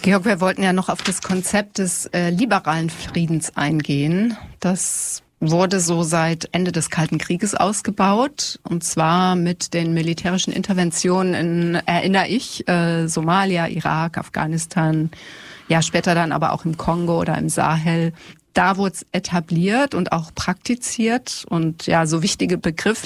Georg, wir wollten ja noch auf das Konzept des liberalen Friedens eingehen. Das wurde so seit Ende des Kalten Krieges ausgebaut, und zwar mit den militärischen Interventionen erinnere ich, Somalia, Irak, Afghanistan, ja später dann aber auch im Kongo oder im Sahel. Da wurde es etabliert und auch praktiziert, und ja, so wichtige Begriffe